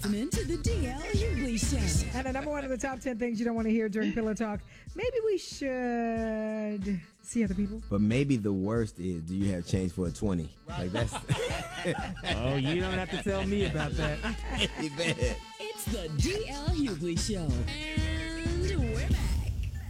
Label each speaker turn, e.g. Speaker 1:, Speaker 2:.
Speaker 1: listening to the DL Hughley Show.
Speaker 2: And the number one of the top 10 things you don't want to hear during Pillow Talk. Maybe we should see other people.
Speaker 3: But maybe the worst is, do you have change for a 20? Like that's.
Speaker 4: Oh, you don't have to tell me about that.
Speaker 1: It's the DL Hughley Show. And we're back.